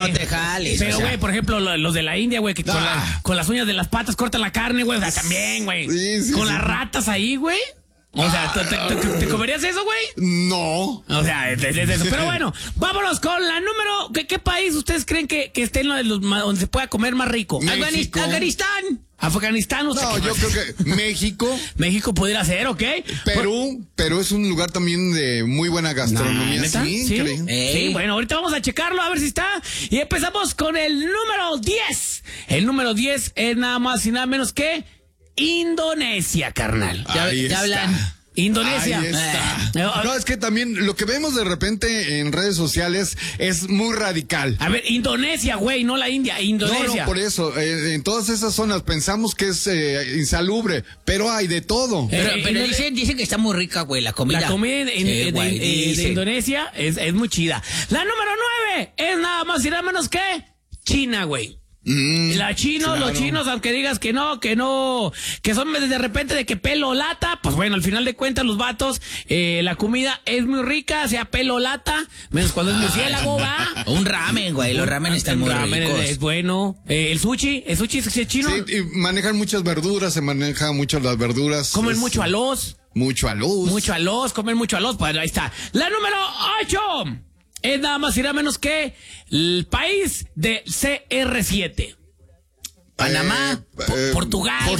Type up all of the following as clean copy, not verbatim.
No te jales. Pero, güey, por ejemplo, los de la India, güey, que con las uñas de las patas cortan la carne, güey. O sea, también, güey. Sí, con las ratas ahí, güey. O sea, ¿te comerías eso, güey? No. O sea, es eso. Pero bueno, vámonos con la número. ¿Qué país ustedes creen que esté en donde se pueda comer más rico? México. Afganistán. No, yo creo que México. México pudiera ser, ¿ok? Perú es un lugar también de muy buena gastronomía. ¿Neta? Sí, bueno, ahorita vamos a checarlo a ver si está. Y empezamos con el número 10. El número 10 es nada más y nada menos que Indonesia, carnal. Ya hablan. Indonesia. Ahí está. No, es que también lo que vemos de repente en redes sociales es muy radical. A ver, Indonesia, güey, no la India, Indonesia. No, por eso, en todas esas zonas pensamos que es insalubre, pero hay de todo. Pero dicen que está muy rica, güey, la comida. La comida de Indonesia es muy chida. La número 9 es nada más y nada menos que China, güey. Los chinos, aunque digas que no, que son de repente de que pelo lata, pues bueno, al final de cuentas los vatos, la comida es muy rica, sea pelo lata, menos cuando es murciélago, va. Un ramen, güey, los ramen están muy ricos. Es bueno. El sushi es chino. Sí, y manejan muchas verduras, se manejan mucho las verduras. Comen mucho arroz. Mucho arroz. Comen mucho arroz, pues ahí está. La número 8. Es nada más y nada menos que el país de CR7. Panamá, Portugal.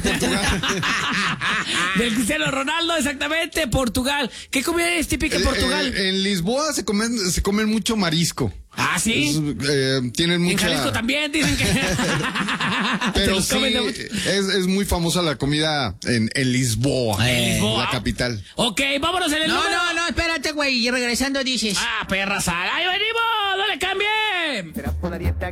Del Cristiano Ronaldo, exactamente, Portugal. ¿Qué comida es típica en Portugal? En Lisboa se comen mucho marisco. Ah, sí. Tienen mucha. En Jalisco también dicen que. Pero sí, es muy famosa la comida en Lisboa, la capital. Ok, vámonos en el número. No, espérate, güey, y regresando dices. Perra sal. ¡Ahí venimos! ¡No le cambien!